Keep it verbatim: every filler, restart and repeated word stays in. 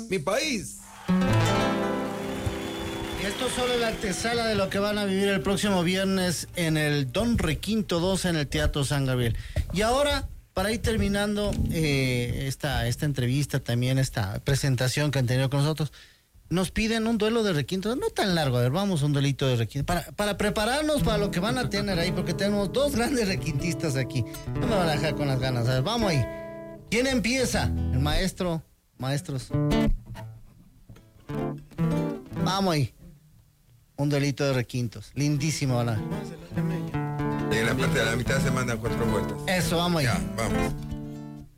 mi país. Y esto es solo la antesala de lo que van a vivir el próximo viernes en el Don Requinto dos en el Teatro San Gabriel. Y ahora, para ir terminando eh, esta, esta entrevista, también esta presentación que han tenido con nosotros, nos piden un duelo de requinto, no tan largo, a ver, vamos, un duelito de requinto, para, para prepararnos para lo que van a tener ahí, porque tenemos dos grandes requintistas aquí. No me van a dejar con las ganas, a ver, vamos ahí. ¿Quién empieza? El maestro, maestros. Vamos ahí. Un duelito de requintos, lindísimo, ¿verdad? Y en la parte de la mitad se mandan cuatro vueltas. Eso, vamos ahí. Ya, vamos.